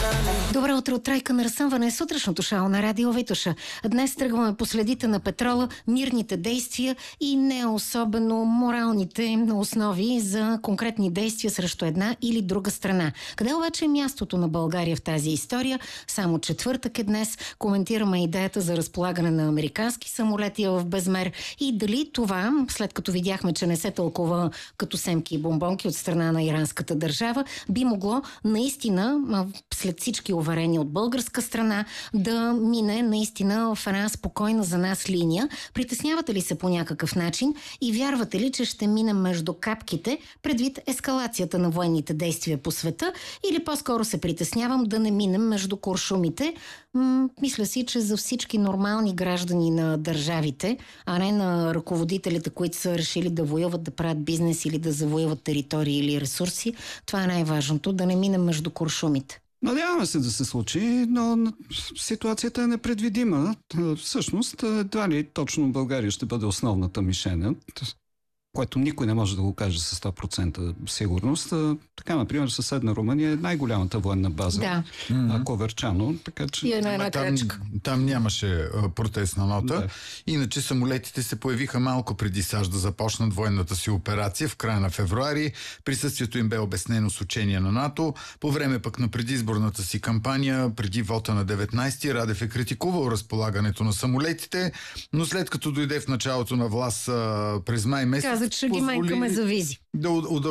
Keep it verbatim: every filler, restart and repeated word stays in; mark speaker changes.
Speaker 1: Добро утро от Трайка на разсъмване, сутрешното шоу на Радио Витоша. Днес тръгваме по следите на петрола, мирните действия и не особено моралните основи за конкретни действия срещу една или друга страна. Къде обаче е мястото на България в тази история? Само четвъртък е днес. Коментираме идеята за разполагане на американски самолети в безмер и дали това, след като видяхме, че не се тълкува като семки и бомбонки от страна на иранската държава, би могло наистина, след всички уверения от българска страна, да мине наистина в една спокойна за нас линия. Притеснявате ли се по някакъв начин и вярвате ли, че ще минем между капките предвид ескалацията на военните действия по света, или по-скоро се притеснявам да не минем между куршумите? М- мисля си, че за всички нормални граждани на държавите, а не на ръководителите, които са решили да воюват, да правят бизнес или да завоюват територии или ресурси, това е най-важното, да не минем между куршумите.
Speaker 2: Надяваме се да се случи, но ситуацията е непредвидима. Всъщност, едва ли точно България ще бъде основната мишена, което никой не може да го каже със сто процента сигурност. Така, например, съседна Румъния е най-голямата военна база.
Speaker 1: Да.
Speaker 2: Mm-hmm. Коверчано. Така, че...
Speaker 1: И една, една
Speaker 3: там, там нямаше протестна нота.
Speaker 2: Да.
Speaker 3: Иначе самолетите се появиха малко преди САЩ да започнат военната си операция в края на февруари. Присъствието им бе обяснено с учения на НАТО. По време пък на предизборната си кампания, преди вота на деветнайсети, Радев е критикувал разполагането на самолетите, но след като дойде в началото на власт през май месец,
Speaker 1: каза, че ги майкаме за визи.
Speaker 3: Да